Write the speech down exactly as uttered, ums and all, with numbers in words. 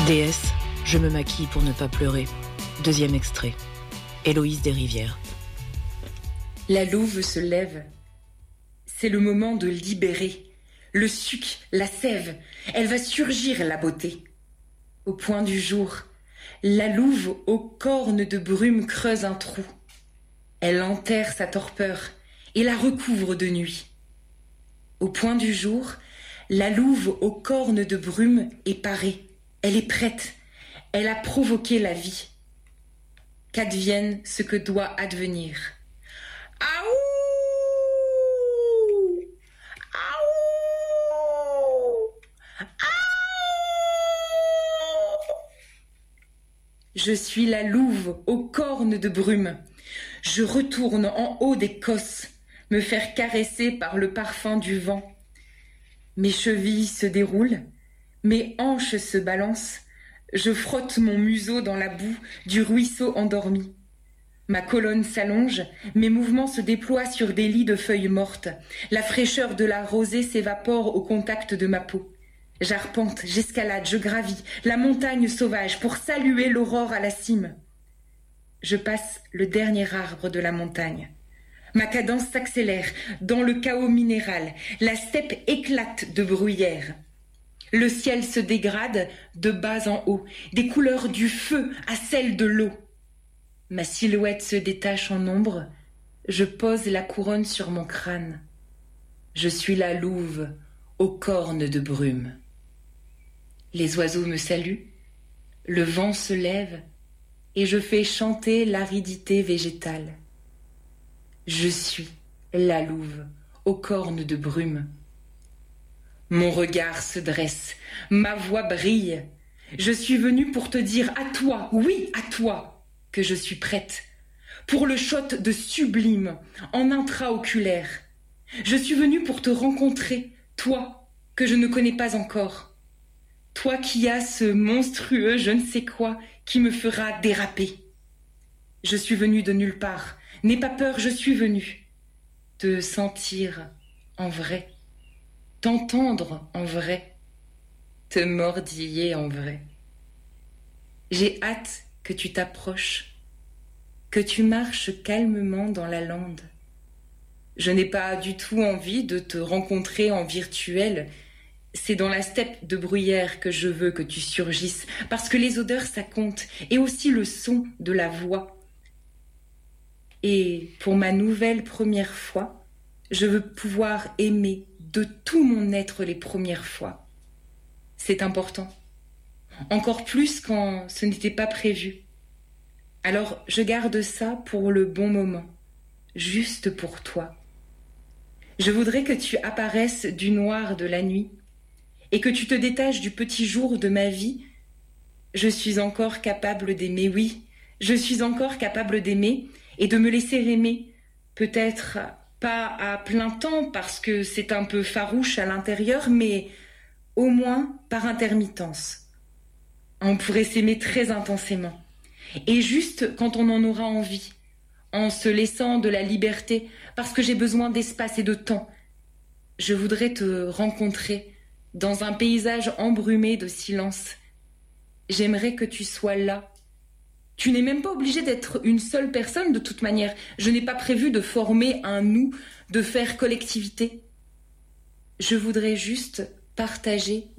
Déesse, je me maquille pour ne pas pleurer. Deuxième extrait. Héloïse Desrivières. La louve se lève. C'est le moment de libérer. Le suc, la sève, elle va surgir, la beauté. Au point du jour, la louve aux cornes de brume creuse un trou. Elle enterre sa torpeur et la recouvre de nuit. Au point du jour, la louve aux cornes de brume est parée. Elle est prête. Elle a provoqué la vie. Qu'advienne ce que doit advenir. Aouh! Aouh! Aouh! Je suis la louve aux cornes de brume. Je retourne en haut des cosses, me faire caresser par le parfum du vent. Mes chevilles se déroulent, mes hanches se balancent, je frotte mon museau dans la boue du ruisseau endormi. Ma colonne s'allonge, mes mouvements se déploient sur des lits de feuilles mortes. La fraîcheur de la rosée s'évapore au contact de ma peau. J'arpente, j'escalade, je gravis la montagne sauvage pour saluer l'aurore à la cime. Je passe le dernier arbre de la montagne. Ma cadence s'accélère dans le chaos minéral. La steppe éclate de bruyères. Le ciel se dégrade de bas en haut, des couleurs du feu à celles de l'eau. Ma silhouette se détache en ombre. Je pose la couronne sur mon crâne. Je suis la louve aux cornes de brume. Les oiseaux me saluent. Le vent se lève et je fais chanter l'aridité végétale. Je suis la louve aux cornes de brume. Mon regard se dresse, ma voix brille. Je suis venue pour te dire à toi, oui à toi, que je suis prête. Pour le shot de sublime en intraoculaire. Je suis venue pour te rencontrer, toi que je ne connais pas encore. Toi qui as ce monstrueux je ne sais quoi qui me fera déraper. Je suis venue de nulle part. N'aie pas peur, je suis venue te sentir en vrai, t'entendre en vrai, te mordiller en vrai. J'ai hâte que tu t'approches, que tu marches calmement dans la lande. Je n'ai pas du tout envie de te rencontrer en virtuel. C'est dans la steppe de bruyère que je veux que tu surgisses, parce que les odeurs ça compte, et aussi le son de la voix. Et pour ma nouvelle première fois, je veux pouvoir aimer de tout mon être les premières fois. C'est important. Encore plus quand ce n'était pas prévu. Alors je garde ça pour le bon moment, juste pour toi. Je voudrais que tu apparaisses du noir de la nuit et que tu te détaches du petit jour de ma vie. Je suis encore capable d'aimer, oui, je suis encore capable d'aimer et de me laisser aimer, peut-être pas à plein temps parce que c'est un peu farouche à l'intérieur, mais au moins par intermittence. On pourrait s'aimer très intensément, et juste quand on en aura envie, en se laissant de la liberté, parce que j'ai besoin d'espace et de temps. Je voudrais te rencontrer dans un paysage embrumé de silence. J'aimerais que tu sois là. Tu n'es même pas obligé d'être une seule personne de toute manière. Je n'ai pas prévu de former un nous, de faire collectivité. Je voudrais juste partager